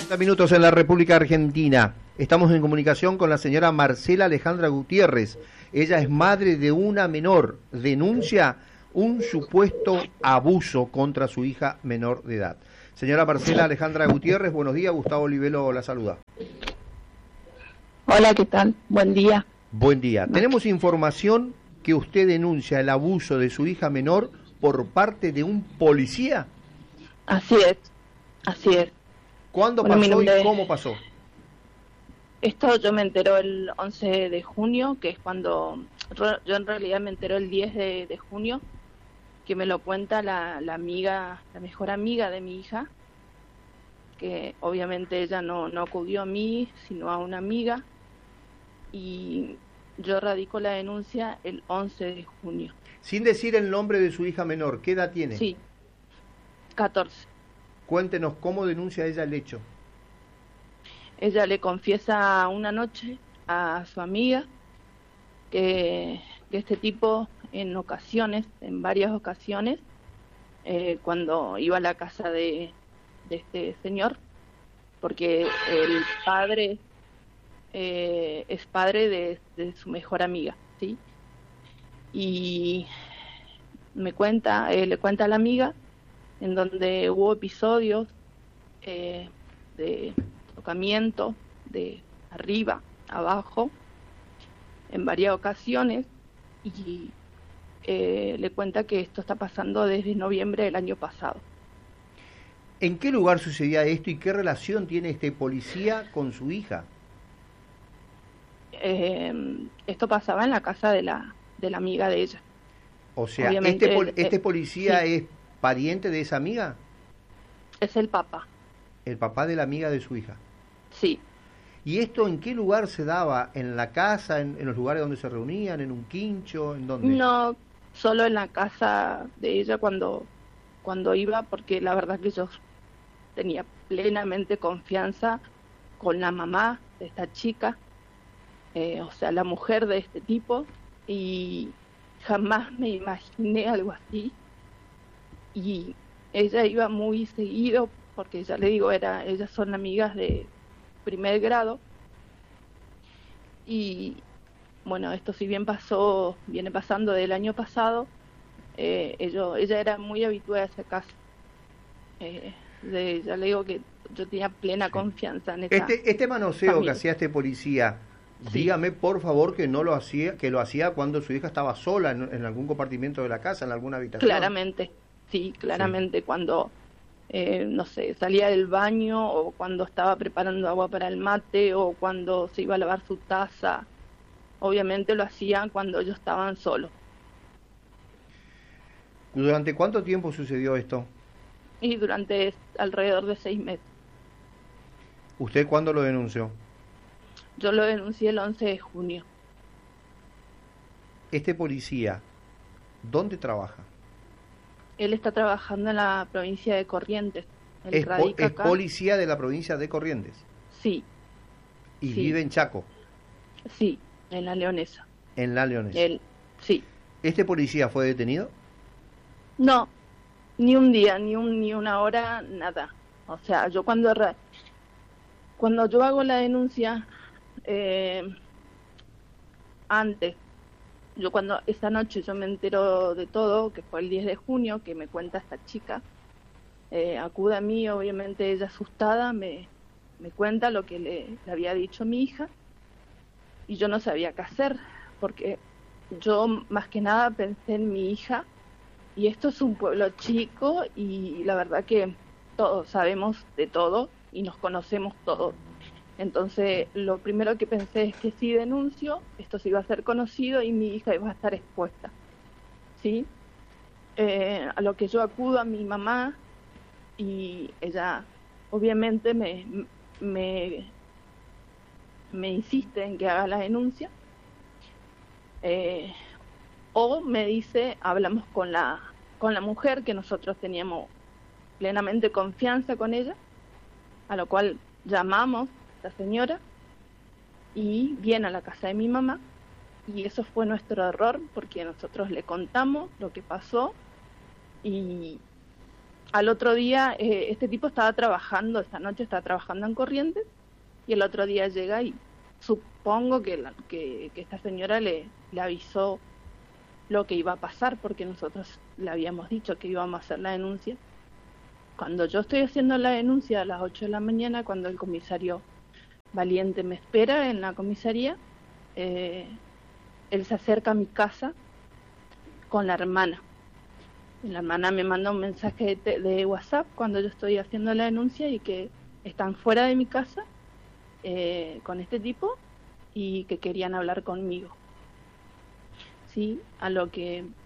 Minutos en la República Argentina. Estamos en comunicación con la señora Marcela Alejandra Gutiérrez. Ella es madre de una menor. Denuncia un supuesto abuso contra su hija menor de edad. Señora Marcela Alejandra Gutiérrez, buenos días. Gustavo Olivelo la saluda. Hola, ¿qué tal? Buen día. Buen día. Tenemos información que usted denuncia el abuso de su hija menor por parte de un policía. Así es, así es. ¿Cuándo pasó y cómo pasó? Esto yo me entero el 11 de junio, que es cuando... Yo en realidad me entero el 10 de junio, que me lo cuenta la amiga, la mejor amiga de mi hija, que obviamente ella no acudió a mí, sino a una amiga, y yo radico la denuncia el 11 de junio. Sin decir el nombre de su hija menor, ¿qué edad tiene? Sí, 14. Cuéntenos cómo denuncia ella el hecho. Ella le confiesa una noche a su amiga que este tipo en ocasiones, en varias ocasiones, cuando iba a la casa de este señor, porque el padre es padre de su mejor amiga, ¿sí? Y le cuenta a la amiga en donde hubo episodios de tocamiento de arriba, abajo, en varias ocasiones, y le cuenta que esto está pasando desde noviembre del año pasado. ¿En qué lugar sucedía esto y qué relación tiene este policía con su hija? Esto pasaba en la casa de la amiga de ella. O sea, este policía sí. ¿Es pariente de esa amiga? Es el papá. El papá de la amiga de su hija. Sí. ¿Y esto en qué lugar se daba? ¿En la casa, en los lugares donde se reunían, en un quincho, en dónde? No, solo en la casa de ella cuando iba, porque la verdad que yo tenía plenamente confianza con la mamá de esta chica, o sea, la mujer de este tipo, y jamás me imaginé algo así. Y ella iba muy seguido, porque ya le digo, ellas son amigas de primer grado, y bueno, esto si bien viene pasando del año pasado, ella era muy habituada a esa casa. Ya le digo que yo tenía plena confianza en esa Este manoseo familia que hacía este policía, sí. Dígame por favor que lo hacía cuando su hija estaba sola en algún compartimiento de la casa, en alguna habitación. Claramente, sí, claramente, sí. Cuando no sé, salía del baño, o cuando estaba preparando agua para el mate, o cuando se iba a lavar su taza. Obviamente lo hacían cuando ellos estaban solos. ¿Durante cuánto tiempo sucedió esto? Y durante alrededor de 6 meses. ¿Usted cuándo lo denunció? Yo lo denuncié el 11 de junio. Este policía, ¿dónde trabaja? Él está trabajando en la provincia de Corrientes. ¿Es policía de la provincia de Corrientes? Sí. ¿Y vive en Chaco? Sí, en La Leonesa. ¿En La Leonesa? Sí. ¿Este policía fue detenido? No, ni un día, ni una hora, nada. O sea, yo cuando yo hago la denuncia, antes, cuando esa noche yo me entero de todo, que fue el 10 de junio, que me cuenta esta chica, acude a mí, obviamente ella asustada, me cuenta lo que le había dicho mi hija, y yo no sabía qué hacer, porque yo más que nada pensé en mi hija, y esto es un pueblo chico, y la verdad que todos sabemos de todo, y nos conocemos todos. Entonces, lo primero que pensé es que si denuncio, esto se iba a ser conocido y mi hija iba a estar expuesta, ¿sí? A lo que yo acudo a mi mamá, y ella obviamente me insiste en que haga la denuncia, o me dice, hablamos con la mujer, que nosotros teníamos plenamente confianza con ella, a lo cual llamamos a la señora y viene a la casa de mi mamá, y eso fue nuestro error, porque nosotros le contamos lo que pasó, y al otro día, este tipo estaba trabajando, esta noche estaba trabajando en Corrientes, y el otro día llega y supongo que esta señora le avisó lo que iba a pasar, porque nosotros le habíamos dicho que íbamos a hacer la denuncia. Cuando yo estoy haciendo la denuncia a las 8 de la mañana, cuando el comisario Valiente me espera en la comisaría, él se acerca a mi casa con la hermana. Y la hermana me manda un mensaje de WhatsApp cuando yo estoy haciendo la denuncia y que están fuera de mi casa con este tipo y que querían hablar conmigo. Sí, a lo que